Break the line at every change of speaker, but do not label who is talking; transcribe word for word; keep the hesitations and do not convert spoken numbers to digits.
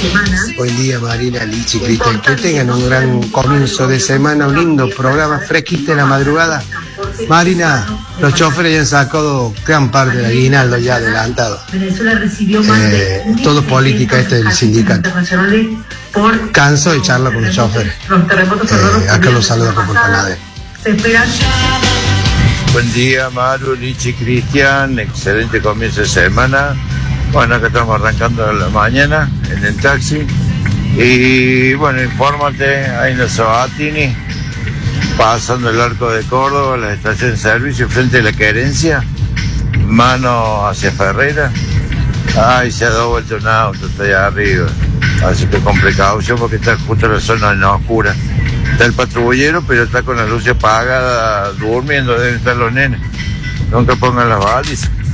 Buen día, Marina, Lichi, Cristian. Que tengan un gran comienzo de semana, un lindo programa, fresquito en la madrugada. Marina, los choferes ya han sacado gran parte del aguinaldo ya adelantado. Eh, todo política este del sindicato. Canso de charla con los choferes. Eh, acá los saludo por Panadero.
Buen día, Maru, Lichi, Cristian. Excelente comienzo de semana. Bueno, acá estamos arrancando la mañana en el taxi. Y bueno, infórmate, ahí en los Sabatini, pasando el Arco de Córdoba, la estación de servicio, frente a la Querencia, mano hacia Ferreira. Ay, se ha dado vuelta un auto, está allá arriba. Así que con precaución porque está justo en la zona en la oscura. Está el patrullero, pero está con las luces apagadas, durmiendo, deben estar los nenes. Nunca pongan las balizas.